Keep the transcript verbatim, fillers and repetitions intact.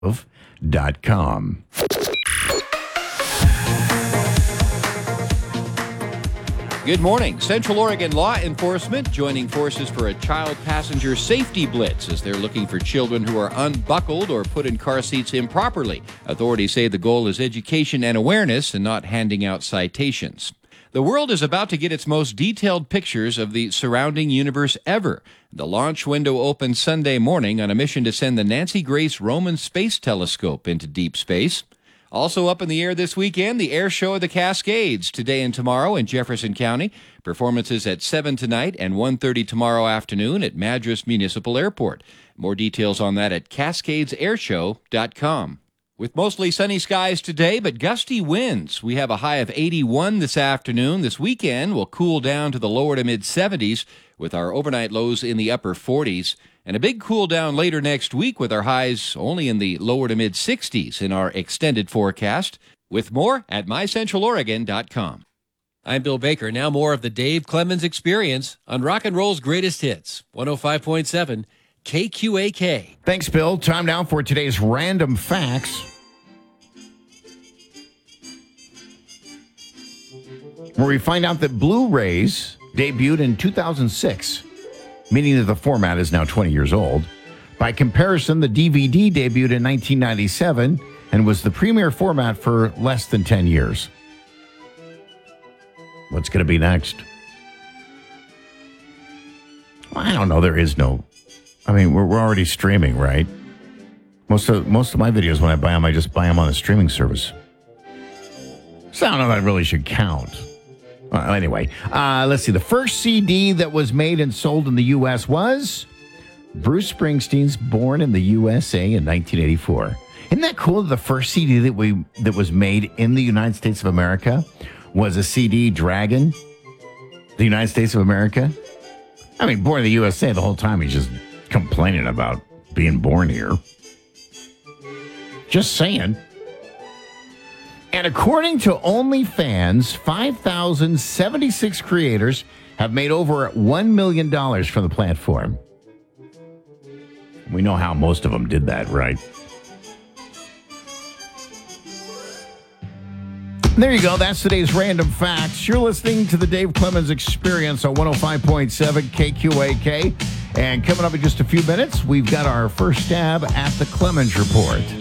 dot com. Good morning. Central Oregon law enforcement joining forces for a child passenger safety blitz as they're looking for children who are unbuckled or put in car seats improperly. Authorities say the goal is education and awareness and not handing out citations. The world is about to get its most detailed pictures of the surrounding universe ever. The launch window opened Sunday morning on a mission to send the Nancy Grace Roman Space Telescope into deep space. Also up in the air this weekend, the Air Show of the Cascades today and tomorrow in Jefferson County. Performances at seven tonight and one thirty tomorrow afternoon at Madras Municipal Airport. More details on that at cascades air show dot com. With mostly sunny skies today, but gusty winds. We have a high of eighty-one this afternoon. This weekend will cool down to the lower to mid-seventies with our overnight lows in the upper forties. And a big cool down later next week with our highs only in the lower to mid-sixties in our extended forecast. With more at my central oregon dot com. I'm Bill Baker. Now more of the Dave Clemens Experience on Rock and Roll's Greatest Hits, one oh five point seven K Q A K. Thanks, Bill. Time now for today's Random Facts, where we find out that Blu-rays debuted in two thousand six, meaning that the format is now twenty years old. By comparison, the D V D debuted in nineteen ninety-seven and was the premier format for less than ten years. What's going to be next? Well, I don't know. There is no... I mean, we're, we're already streaming, right? Most of most of my videos, when I buy them, I just buy them on a streaming service. So I don't know if that really should count. Well, anyway, uh, let's see. The first C D that was made and sold in the U S was Bruce Springsteen's Born in the U S A in nineteen eighty-four. Isn't that cool? The first C D that we that was made in the United States of America was a C D Dragon, the United States of America. I mean, Born in the U S A, the whole time he's just complaining about being born here. Just saying. And according to OnlyFans, five thousand seventy-six creators have made over one million dollars from the platform. We know how most of them did that, right? There you go. That's today's Random Facts. You're listening to the Dave Clemens Experience on one oh five point seven K Q A K. And coming up in just a few minutes, we've got our first stab at the Clemens Report.